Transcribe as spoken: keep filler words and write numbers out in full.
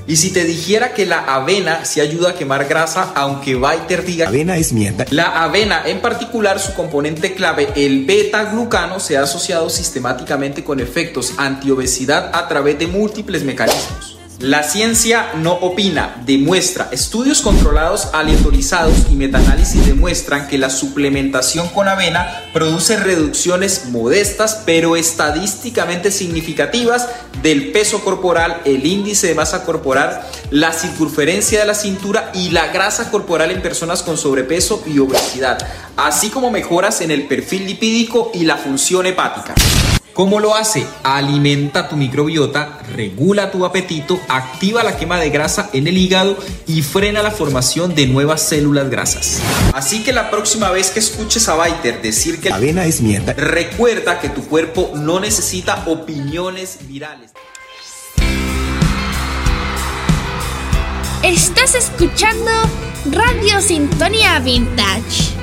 Y si te dijera que la avena sí ayuda a quemar grasa, aunque Biter diga que avena es mierda. La avena, en particular su componente clave, el beta-glucano, se ha asociado sistemáticamente con efectos antiobesidad a través de múltiples mecanismos. La ciencia no opina, demuestra. Estudios controlados, aleatorizados y metaanálisis demuestran que la suplementación con avena produce reducciones modestas pero estadísticamente significativas del peso corporal, el índice de masa corporal, la circunferencia de la cintura y la grasa corporal en personas con sobrepeso y obesidad, así como mejoras en el perfil lipídico y la función hepática. ¿Cómo lo hace? Alimenta tu microbiota, regula tu apetito, activa la quema de grasa en el hígado y frena la formación de nuevas células grasas. Así que la próxima vez que escuches a Biter decir que la avena es mierda, recuerda que tu cuerpo no necesita opiniones virales. Estás escuchando Radio Sintonía Vintage.